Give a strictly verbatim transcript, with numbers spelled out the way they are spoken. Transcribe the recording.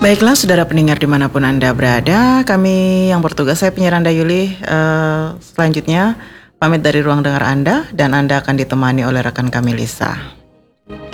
Baiklah, saudara pendengar dimanapun Anda berada, kami yang bertugas, saya penyiar Anda Yuli, uh, selanjutnya pamit dari ruang dengar Anda, dan Anda akan ditemani oleh rekan kami Lisa.